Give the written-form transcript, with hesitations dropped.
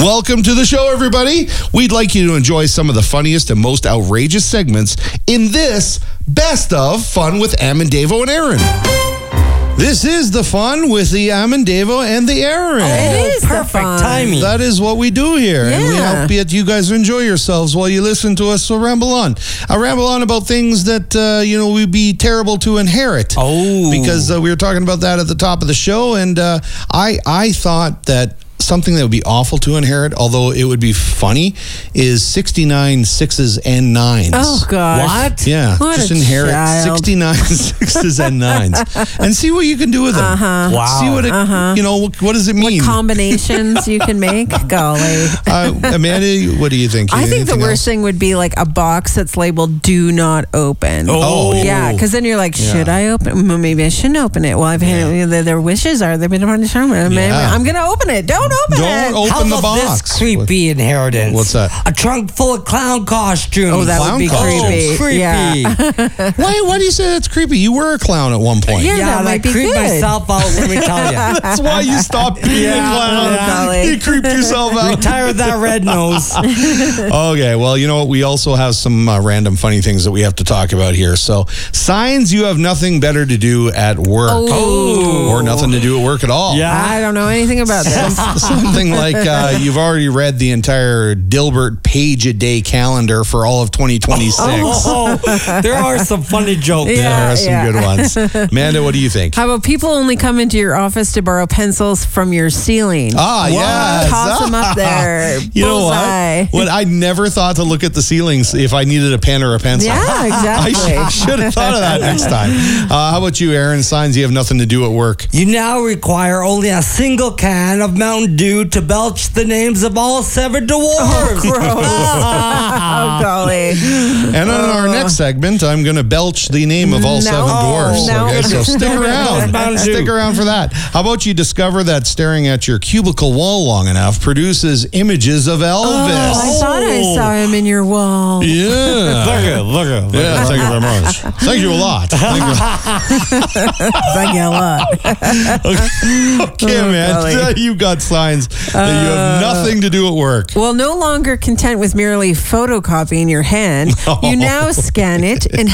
Welcome to the show, everybody. We'd like you to enjoy some of the funniest and most outrageous segments in this Best of Fun with Amandavo and Aaron. This is the fun with the Amandavo and the Aaron. It is perfect timing. That is what we do here. And we hope you guys enjoy yourselves while you listen to us. So ramble on. I ramble on about things that, we'd be terrible to inherit. Oh. Because we were talking about that at the top of the show. And I thought that something that would be awful to inherit, although it would be funny, is 69 sixes and nines. Oh, gosh. What? Yeah, What just a inherit child. 69 sixes and nines and see what you can do with them. Wow. See what it, what does it mean? What combinations you can make? Golly. Amanda, what do you think? I think the Anything worst else? thing would be like a box that's labeled "Do Not Open." Oh. Yeah, because then you're like, should I open? Well, maybe I shouldn't open it. Well, I've had their wishes are they've been on the show. I'm going to open it. Don't open it. Don't How open the about box. this creepy inheritance? What's that? A trunk full of clown costumes. Oh, that would be Clown creepy. creepy. Yeah. Why do you say that's creepy? You were a clown at one point. Yeah. that I might be creeped good. myself out, let me tell you. That's why you stopped being a clown. golly. You creeped yourself out. Retire that red nose. Okay, well, you know what? We also have some random funny things that we have to talk about here. So, signs you have nothing better to do at work. Oh. Or nothing to do at work at all. Yeah. I don't know anything about this. Something like you've already read the entire Dilbert page-a-day calendar for all of 2026. Oh, there are some funny jokes. Yeah. There are some good ones. Amanda, what do you think? How about people only come into your office to borrow pencils from your ceiling? Yes. Toss them up there. You know Bullseye. what? I never thought to look at the ceilings if I needed a pen or a pencil. Yeah, exactly. I should have thought of that next time. How about you, Aaron? Signs you have nothing to do at work. You now require only a single can of Mountain Dew to belch the names of all 7 dwarves. Oh, golly. And on our next segment, I'm going to belch the name of all 7 dwarfs. No. Okay, so stick around. Mountain Dew. Stick around for that. How about you discover that staring at your cubicle wall long enough produces images of Elvis? I thought I saw him in your wall. Yeah. Look at. Yeah, thank you very much. Thank you a lot. Thank you. Thank you a lot. Okay, man. golly. You got signs that you have nothing to do at work. Well, no longer content with merely photocopying your hand, you now scan it and